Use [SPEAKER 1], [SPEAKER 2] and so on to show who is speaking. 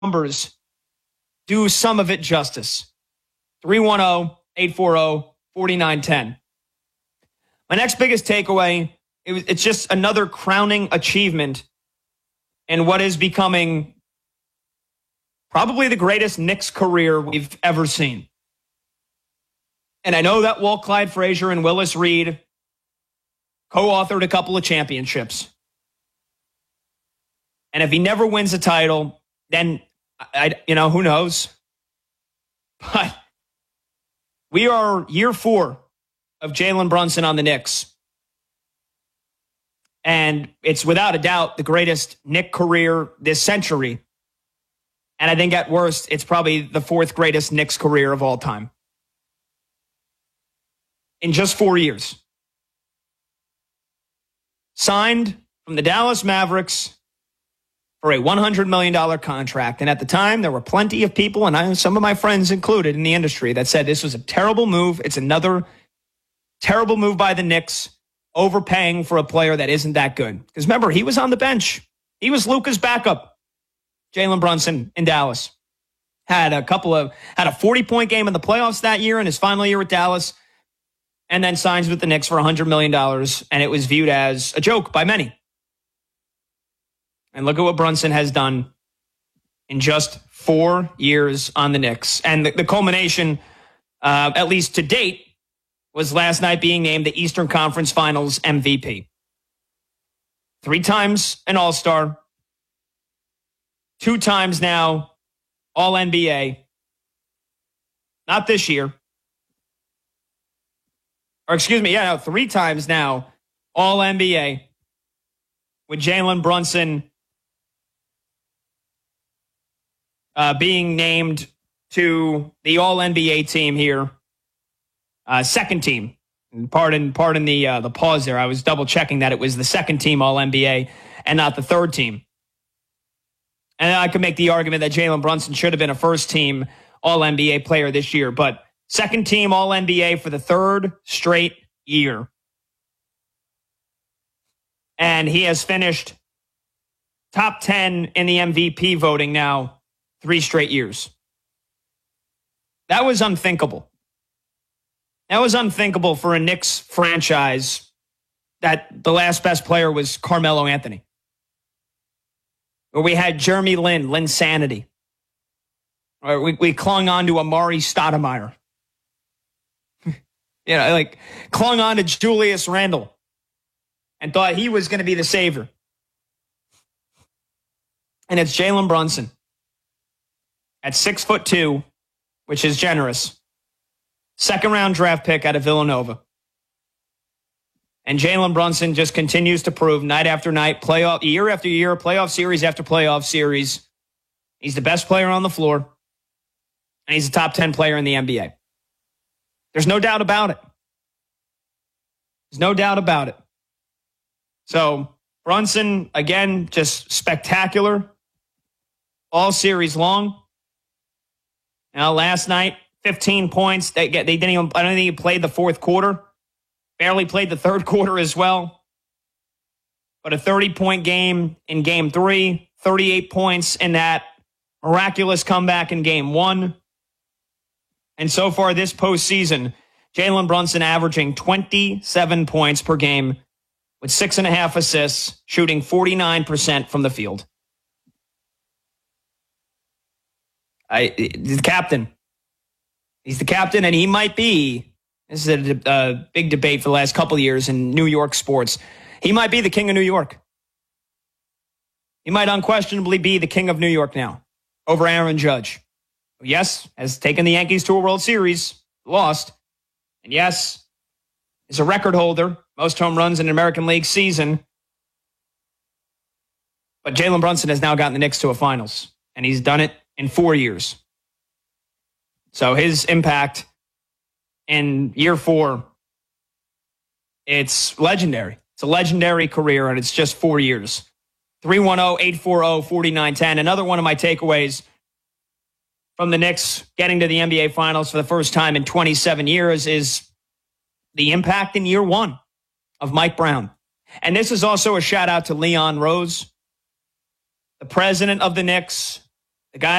[SPEAKER 1] numbers do some of it justice. 310-840-4910. My next biggest takeaway, it's just another crowning achievement in what is becoming probably the greatest Knicks career we've ever seen. And I know that Walt Clyde Frazier and Willis Reed co-authored a couple of championships. And if he never wins a title, then, who knows? But we are year 4 of Jalen Brunson on the Knicks. And it's without a doubt the greatest Knick career this century. And I think at worst, it's probably the 4th greatest Knicks career of all time. In just 4 years. Signed from the Dallas Mavericks for a $100 million contract. And at the time, there were plenty of people, and some of my friends included in the industry, that said this was a terrible move. It's another terrible move by the Knicks, overpaying for a player that isn't that good. Because remember, he was on the bench. He was Luka's backup. Jalen Brunson in Dallas. Had a 40-point game in the playoffs that year in his final year with Dallas, and then signs with the Knicks for $100 million, and it was viewed as a joke by many. And look at what Brunson has done in just 4 years on the Knicks. And the culmination, at least to date, was last night being named the Eastern Conference Finals MVP. 3 times an All-Star. 2 times now All-NBA. Not this year. Or 3 times now All-NBA. With Jalen Brunson being named to the All-NBA team here. Second team. Pardon the pause there. I was double checking that it was the second team All-NBA and not the third team. And I could make the argument that Jalen Brunson should have been a first team All-NBA player this year, but second team All-NBA for the 3rd straight year. And he has finished top 10 in the MVP voting now 3 straight years. That was unthinkable. That was unthinkable for a Knicks franchise that the last best player was Carmelo Anthony. Where we had Jeremy Lin Sanity. Or we clung on to Amari Stoudemire. Clung on to Julius Randle and thought he was going to be the savior. And it's Jalen Brunson at 6'2", which is generous. 2nd-round draft pick out of Villanova. And Jalen Brunson just continues to prove night after night, year after year, playoff series after playoff series. He's the best player on the floor. And he's a top 10 player in the NBA. There's no doubt about it. There's no doubt about it. So Brunson, again, just spectacular all series long. Now, last night, 15 points. I don't think he played the 4th quarter. Barely played the 3rd quarter as well. But a 30-point game in Game 3, 38 points in that miraculous comeback in Game 1. And so far this postseason, Jalen Brunson averaging 27 points per game with 6.5 assists, shooting 49% from the field. The captain. He's the captain, and he might be, this is a big debate for the last couple of years in New York sports, he might be the king of New York. He might unquestionably be the king of New York now, over Aaron Judge. Yes, has taken the Yankees to a World Series, lost. And yes, is a record holder, most home runs in an American League season. But Jalen Brunson has now gotten the Knicks to a finals, and he's done it in 4 years. So his impact in year 4, it's legendary. It's a legendary career, and it's just 4 years. 310-840-4910. Another one of my takeaways from the Knicks getting to the NBA Finals for the first time in 27 years is the impact in year 1 of Mike Brown. And this is also a shout out to Leon Rose, the president of the Knicks, The guy